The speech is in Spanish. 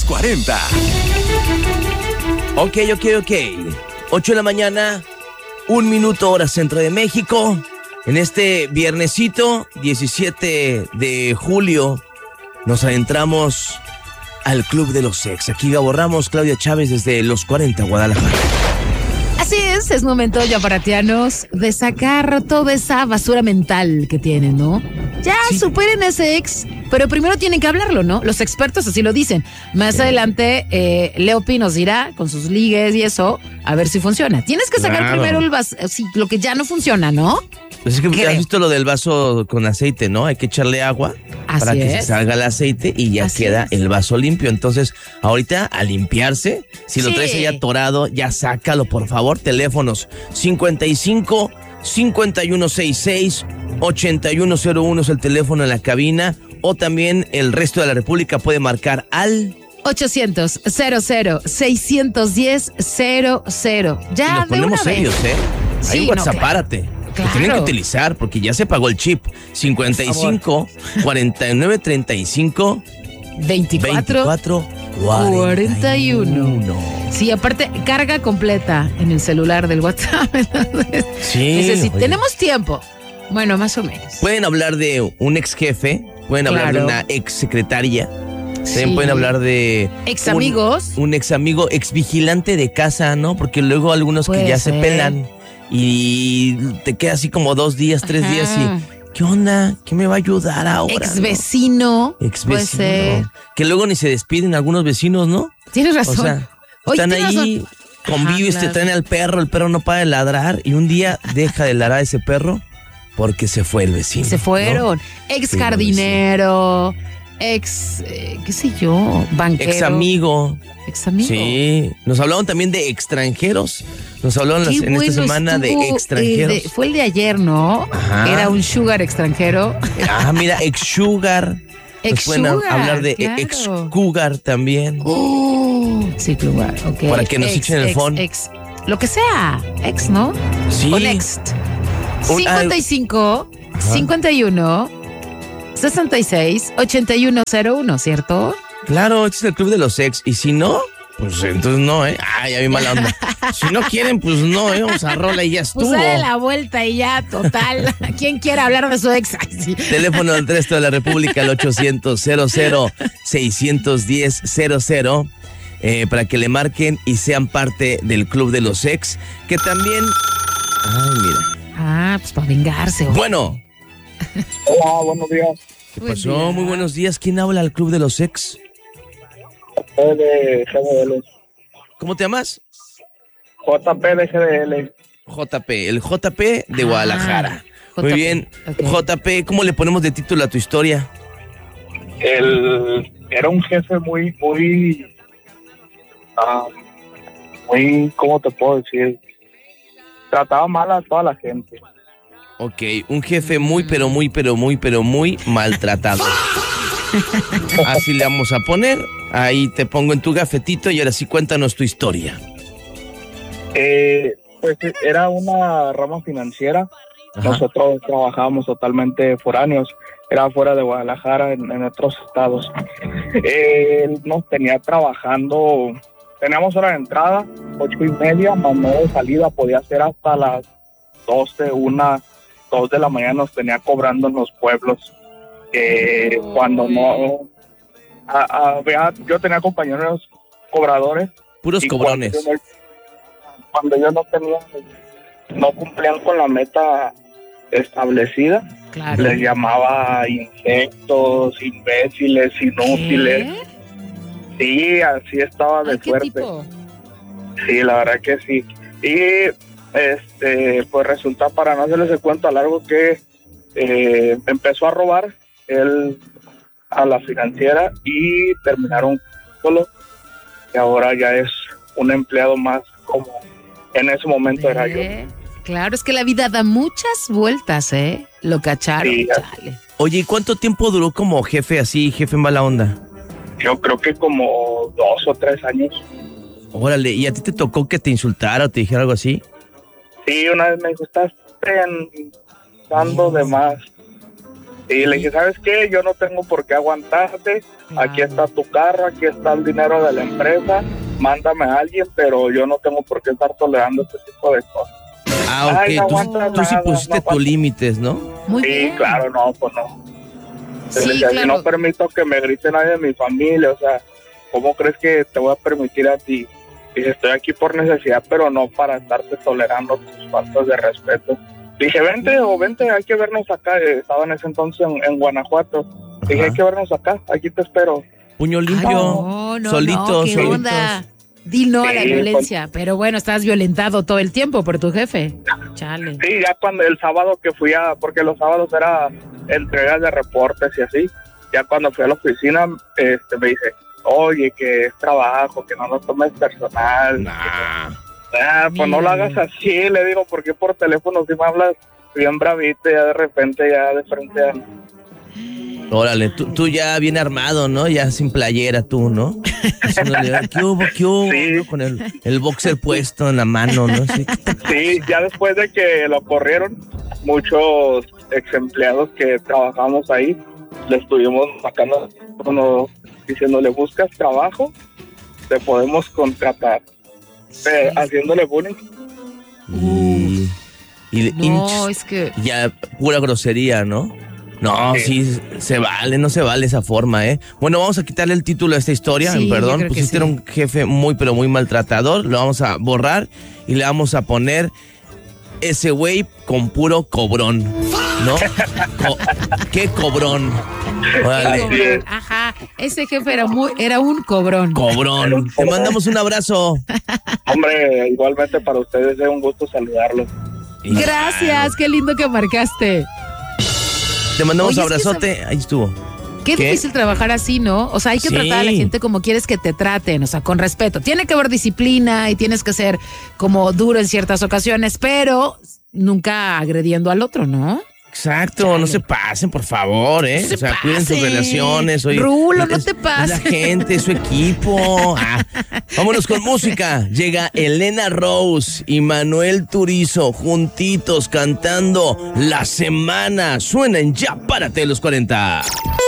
40. Ok. 8 de la mañana, 1 minuto hora centro de México. En este viernesito, 17 de julio, nos adentramos al Club de los Ex. Aquí Gabo Ramos, Claudia Chávez desde Los 40, Guadalajara. Así es momento ya paratianos de sacar toda esa basura mental que tienen, ¿no? Ya superen ese ex, pero primero tienen que hablarlo, ¿no? Los expertos así lo dicen. Más adelante, Leopi nos dirá con sus ligues y eso, a ver si funciona. Tienes que sacar primero lo que ya no funciona, ¿no? Pues es que has visto lo del vaso con aceite, ¿no? Hay que echarle agua para que se salga el aceite y ya queda el vaso limpio. Entonces, ahorita a limpiarse, si lo traes ahí atorado, ya sácalo, por favor. Teléfonos 55 5166 8101 es el teléfono en la cabina, o también el resto de la República puede marcar al 800-00-610-00. Ya, y nos ponemos serios, ¿eh? Ahí WhatsApp, párate. Claro. Lo tienen que utilizar porque ya se pagó el chip. 55 49 35 24 41. Sí, aparte, carga completa en el celular del WhatsApp. Sí. Tenemos tiempo. Bueno, más o menos. Pueden hablar de un ex jefe, pueden hablar de una ex secretaria. También pueden hablar de ex amigos. Un ex amigo, ex vigilante de casa, ¿no? Porque luego algunos que ya se pelan y te queda así como 2 días, 3 días y ¿qué onda? ¿Qué me va a ayudar ahora? Ex vecino. Que luego ni se despiden algunos vecinos, ¿no? Tienes razón. O sea, están ahí, convives, te traen al perro, el perro no para de ladrar y un día deja de ladrar ese perro porque se fue el vecino. Se fueron. ¿No? Ex jardinero. Ex, qué sé yo, banquero. Ex amigo. Sí, nos hablaron también de extranjeros. Nos hablaron en esta semana de extranjeros. Fue el de ayer, ¿no? Ajá. Era un sugar extranjero. Mira, ex sugar. Nos pueden hablar de ex cougar también. Sí, cougar, ok. Para que nos echen el phone. Lo que sea, ex, ¿no? Sí. O next. 55 51 66 8101, ¿cierto? Claro, este es el Club de los Ex. Y si no, pues entonces no, ¿eh? Ay, ya vi mala onda. Si no quieren, pues no, vamos a rola y ya estuvo. Pues dale la vuelta y ya, total. ¿Quién quiere hablar de su ex? Sí. Teléfono del resto de la República, el 800-00-610-00. Para que le marquen y sean parte del Club de los Ex. Que también... Ay, mira. Pues para vengarse. Bueno. Hola, buenos días. ¿Qué pasó? Muy buenos días. ¿Quién habla al Club de los Ex? De GDL. ¿Cómo te llamas? JP de GDL. JP, el JP de Guadalajara. JP. Muy bien. Okay. JP, ¿cómo le ponemos de título a tu historia? Era un jefe muy, ¿cómo te puedo decir? Trataba mal a toda la gente. Ok, un jefe muy maltratado. Así le vamos a poner. Ahí te pongo en tu gafetito y ahora sí cuéntanos tu historia. Pues era una rama financiera. Ajá. Nosotros trabajábamos totalmente foráneos. Era fuera de Guadalajara, en otros estados. Él nos tenía trabajando. Teníamos hora de entrada, 8:30, más no de salida. Podía ser hasta las 12, 1, 2 de la mañana. Nos tenía cobrando en los pueblos. Cuando no... yo tenía compañeros cobradores. Puros cobrones. Cuando yo no cumplían con la meta establecida, claro, les llamaba insectos, imbéciles, inútiles. Sí, así estaba de fuerte. Tipo? Sí, la verdad que sí. Y pues resulta, para no hacerles el cuento largo, que empezó a robar él a la financiera y terminaron solo, y ahora ya es un empleado más, como en ese momento era yo. Claro, es que la vida da muchas vueltas, ¿eh? Lo cacharon, sí, chale. Oye, ¿y cuánto tiempo duró como jefe así, jefe en mala onda? Yo creo que como 2 o 3 años. Órale, ¿y a ti te tocó que te insultara o te dijera algo así? Sí, una vez me dijo, estás pensando de más. Y le dije, ¿sabes qué? Yo no tengo por qué aguantarte. Aquí está tu carro, aquí está el dinero de la empresa. Mándame a alguien, pero yo no tengo por qué estar tolerando este tipo de cosas. Ok. Ay, no tú sí pusiste tus límites, ¿no? Muy bien. Claro, no, pues no. Sí, decía, claro. No permito que me grite nadie de mi familia, o sea, ¿cómo crees que te voy a permitir a ti? Dije, estoy aquí por necesidad, pero no para estarte tolerando tus faltas de respeto. Dije, vente, hay que vernos acá. Estaba en ese entonces en Guanajuato. Dije, hay que vernos acá, aquí te espero. Puño limpio, solitos, ¿qué solitos. onda? Di no a la violencia, pero bueno, estás violentado todo el tiempo por tu jefe. Chale. Sí, ya cuando el sábado que fui porque los sábados era entregas de reportes y así, ya cuando fui a la oficina, me dice, oye, que es trabajo, que no lo tomes personal. Pues no lo hagas así, le digo, porque por teléfono si me hablas bien bravito, ya de repente, ya de frente a... Órale, tú ya bien armado, ¿no? Ya sin playera tú, ¿no? Haciéndole, ¿qué hubo? Sí. ¿No? Con el boxer puesto en la mano, ¿no? Sí, ya después de que lo corrieron, muchos ex empleados que trabajamos ahí, le estuvimos sacando, diciéndole, ¿buscas trabajo? Te podemos contratar. Haciéndole bullying. Es que... Ya, pura grosería, ¿no? No, sí, se vale, no se vale esa forma, ¿eh? Bueno, vamos a quitarle el título a esta historia, perdón, pues este era un jefe muy, pero muy maltratador, lo vamos a borrar y le vamos a poner ese güey con puro cobrón, ¿no? ¡Qué cobrón! Vale. Ajá, ese jefe era un cobrón. Cobrón, te mandamos un abrazo. Hombre, igualmente para ustedes es un gusto saludarlos. Gracias, qué lindo que marcaste. Te mandamos un abrazote, ahí estuvo. Qué difícil trabajar así, ¿no? O sea, hay que tratar a la gente como quieres que te traten, o sea, con respeto. Tiene que haber disciplina y tienes que ser como duro en ciertas ocasiones, pero nunca agrediendo al otro, ¿no? Exacto, no se pasen, por favor, ¿eh? O sea, cuiden sus relaciones. Rulo, no te pases. Es la gente, es su equipo. Vámonos con música. Llega Elena Rose y Manuel Turizo juntitos cantando La Semana. Suena en Ya Párate los 40.